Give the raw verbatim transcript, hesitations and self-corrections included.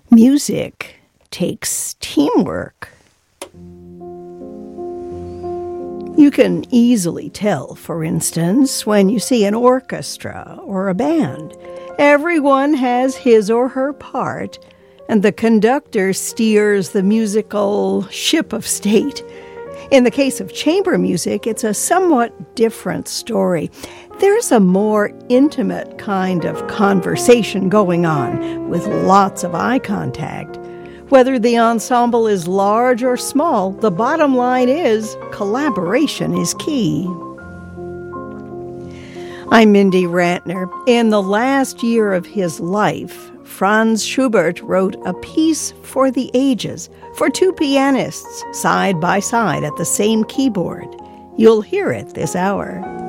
Music takes teamwork. You can easily tell, for instance, when you see an orchestra or a band. Everyone has his or her part, and the conductor steers the musical ship of state. In the case of chamber music, it's a somewhat different story. There's a more intimate kind of conversation going on, with lots of eye contact. Whether the ensemble is large or small, the bottom line is collaboration is key. I'm Mindy Rantner. In the last year of his life, Franz Schubert wrote a piece for the ages, for two pianists, side by side at the same keyboard. You'll hear it this hour.